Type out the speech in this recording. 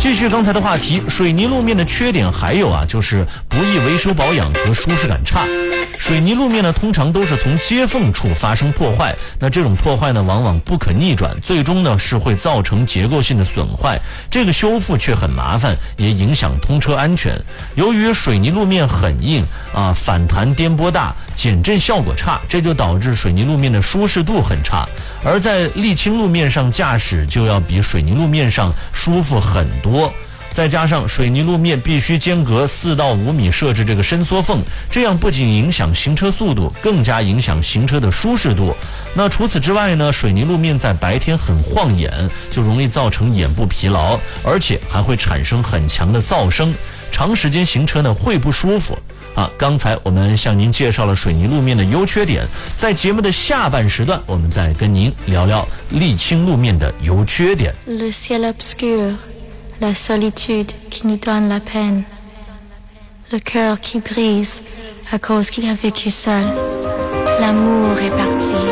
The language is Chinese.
继续刚才的话题，水泥路面的缺点还有就是不易维修保养和舒适感差。水泥路面呢，通常都是从接缝处发生破坏，那这种破坏呢，往往不可逆转，最终呢是会造成结构性的损坏，这个修复却很麻烦，也影响通车安全。由于水泥路面很硬反弹颠簸大，减震效果差，这就导致水泥路面的舒适度很差。而在沥青路面上驾驶就要比水泥路面上舒服很多。再加上水泥路面必须间隔4到5米设置这个伸缩缝，这样不仅影响行车速度，更加影响行车的舒适度。那除此之外呢，水泥路面在白天很晃眼，就容易造成眼部疲劳，而且还会产生很强的噪声，长时间行车呢会不舒服。刚才我们向您介绍了水泥路面的优缺点，在节目的下半时段，我们再跟您聊聊沥青路面的优缺点。 Le ciel obscur, la solitude qui nous donne la peine, le cœur qui brise à cause qu'il a vécu seul, l'amour est parti.